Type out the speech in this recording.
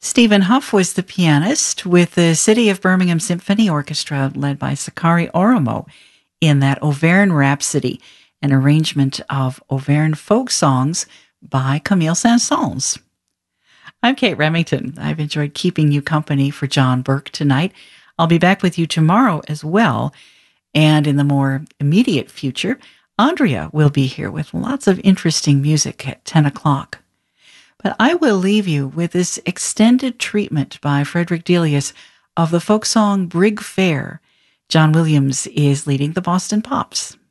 Stephen Huff was the pianist with the City of Birmingham Symphony Orchestra, led by Sakari Oromo, in that Auvergne Rhapsody, an arrangement of Auvergne folk songs by Camille Saint-Saëns. I'm Kate Remington. I've enjoyed keeping you company for John Burke tonight. I'll be back with you tomorrow as well. And in the more immediate future, Andrea will be here with lots of interesting music at 10 o'clock. But I will leave you with this extended treatment by Frederick Delius of the folk song Brig Fair. John Williams is leading the Boston Pops.